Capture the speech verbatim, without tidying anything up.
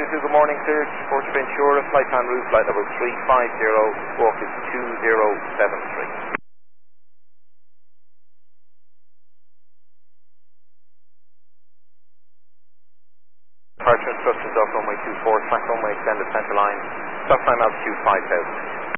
two, good morning, cleared for Ventura, flight plan route, flight level three five zero, squawk is two zero seven three. Departure instructions off runway two four, track runway extended center line, stop time altitude five thousand.